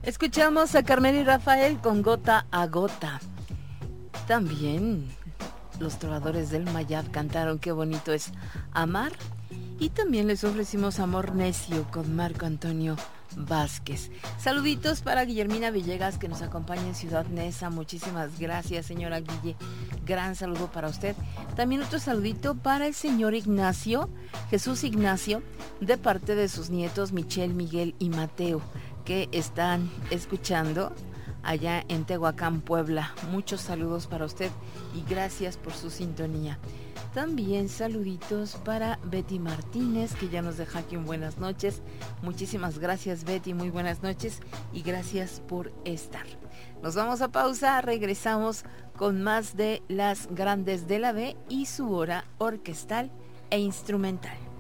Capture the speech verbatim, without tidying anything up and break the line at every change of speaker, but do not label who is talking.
Escuchamos a Carmen y Rafael con Gota a Gota. También los trovadores del Mayab cantaron Qué bonito es amar. Y también les ofrecimos Amor Necio con Marco Antonio Vázquez. Saluditos para Guillermina Villegas, que nos acompaña en Ciudad Neza. Muchísimas gracias, señora Guille. Gran saludo para usted. También otro saludito para el señor Ignacio, Jesús Ignacio, de parte de sus nietos Michelle, Miguel y Mateo, que están escuchando allá en Tehuacán, Puebla. Muchos saludos para usted y gracias por su sintonía. También saluditos para Betty Martínez, que ya nos deja aquí un buenas noches. Muchísimas gracias, Betty, muy buenas noches y gracias por estar. Nos vamos a pausa, regresamos con más de las grandes de la B y su hora orquestal e instrumental.